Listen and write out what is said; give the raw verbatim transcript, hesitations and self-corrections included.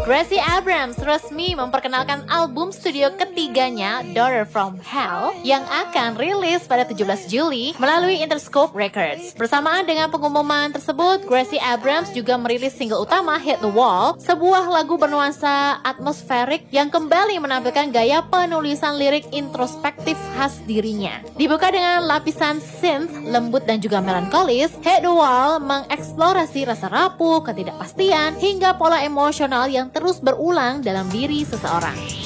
Gracie Abrams resmi memperkenalkan album studio ketiganya, Daughter from Hell, yang akan rilis pada tujuh belas Juli melalui Interscope Records. Bersamaan dengan pengumuman tersebut, Gracie Abrams juga merilis single utama Hit the Wall, sebuah lagu bernuansa atmosferik yang kembali menampilkan gaya penulisan lirik introspektif khas dirinya. Dibuka dengan lapisan synth lembut dan juga melankolis, Hit the Wall mengeksplorasi rasa rapuh, ketidakpastian, hingga pola emosional yang terus berulang dalam diri seseorang.